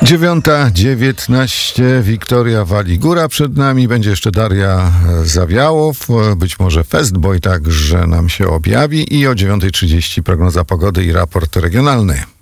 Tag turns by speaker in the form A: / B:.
A: 9:19, Wiktoria Waligura przed nami, będzie jeszcze Daria Zawiałow, być może Festboy także nam się objawi i o 9:30 prognoza pogody i raport regionalny.